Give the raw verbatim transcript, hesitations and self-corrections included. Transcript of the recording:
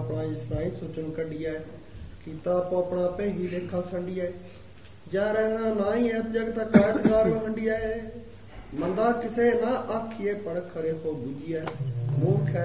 ਆਪਣਾ ਇਸਰਾਈ ਸੁਚਨ ਕੱਢੀਐ, ਕੀਤਾ ਆਪੋ ਆਪਣਾ ਆਪੇ ਹੀ ਲੇਖਾ ਸੰਡੀਐ। ਜਾ ਰਹਿਣਾ ਨਾ ਹੀ ਐਤ ਜਗਤ ਕਾਇਤਕਾਰ ਵੰਡੀਐ, ਮੰਦਾ ਕਿਸੇ ਨਾ ਆਖੀਏ ਪੜ ਖਰੇ ਹੋ ਬੁਝੀਐ। ਮੂਰਖ